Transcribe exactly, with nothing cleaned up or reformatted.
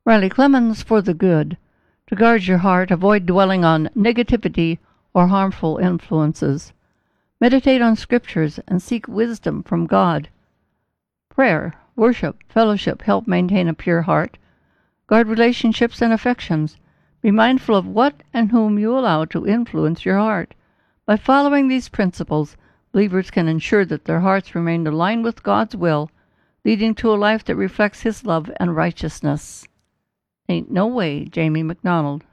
Riley Clemens for the good. To guard your heart, avoid dwelling on negativity or harmful influences. Meditate on scriptures and seek wisdom from God. Prayer, worship, fellowship help maintain a pure heart. Guard relationships and affections. Be mindful of what and whom you allow to influence your heart. By following these principles, believers can ensure that their hearts remain aligned with God's will, leading to a life that reflects His love and righteousness. Ain't no way, Jamie McDonald.